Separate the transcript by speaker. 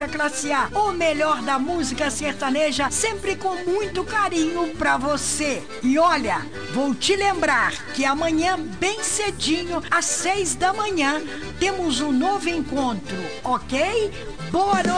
Speaker 1: Classe A, o melhor da música sertaneja, sempre com muito carinho pra você. E olha, vou te lembrar que amanhã, bem cedinho, às 6 da manhã, temos um novo encontro, ok? Boa noite!